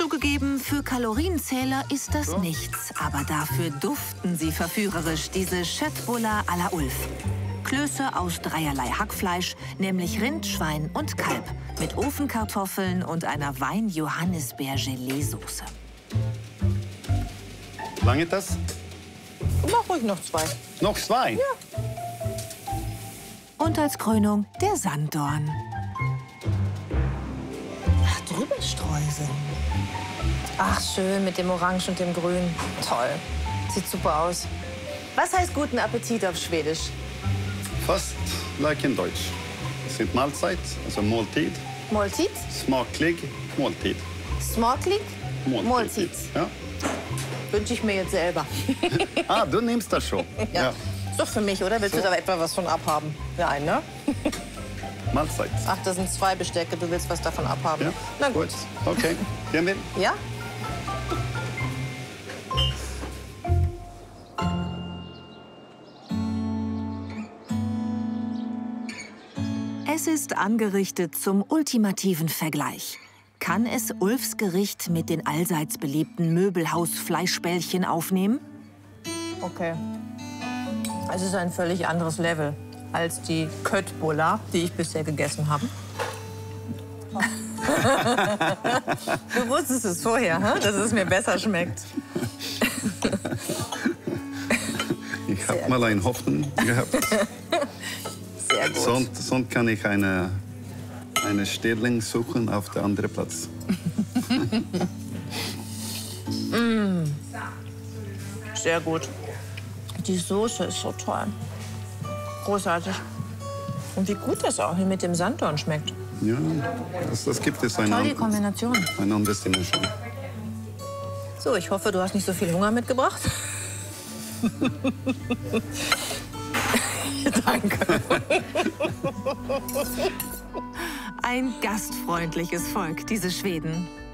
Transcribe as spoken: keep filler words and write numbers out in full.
Zugegeben, für Kalorienzähler ist das nichts. Aber dafür duften sie verführerisch, diese Köttbullar à la Ulf. Klöße aus dreierlei Hackfleisch, nämlich Rind, Schwein und Kalb. Mit Ofenkartoffeln und einer Wein-Johannisbeer-Gelee-Soße. Lange das? Mach ruhig noch zwei. Noch zwei? Ja. Und als Krönung der Sanddorn. Ach, Drübenstreusel. Ach, schön mit dem Orange und dem Grün. Toll. Sieht super aus. Was heißt guten Appetit auf Schwedisch? Fast like in Deutsch. Es sind Mahlzeit, also Måltid. Måltid? Smaklig Måltid. Smaklig? Måltid. Måltid. Ja. Wünsche ich mir jetzt selber. Ah, du nimmst das schon. Ja. Ja. Ist doch für mich, oder? Willst So. du da etwa was von abhaben? Nein, ne? Mahlzeit. Ach, das sind zwei Bestecke. Du willst was davon abhaben. Ja. Na gut. Okay, gehen wir. Ja? Es ist angerichtet zum ultimativen Vergleich. Kann es Ulfs Gericht mit den allseits beliebten Möbelhaus-Fleischbällchen aufnehmen? Okay. Es ist ein völlig anderes Level als die Köttbullar, die ich bisher gegessen habe. Du wusstest es vorher, hm? Dass es mir besser schmeckt. Ich habe mal eine Hoffnung gehabt. Sehr gut. Sonst, sonst kann ich eine, eine Stellung suchen auf der anderen Platz. Mm. Sehr gut. Die Soße ist so toll. Großartig. Und wie gut das auch hier mit dem Sanddorn schmeckt. Ja, das, das gibt es eine, Toll, die Kombination. eine andere Dimension. So, ich hoffe, du hast nicht so viel Hunger mitgebracht. Danke. Ein gastfreundliches Volk, diese Schweden.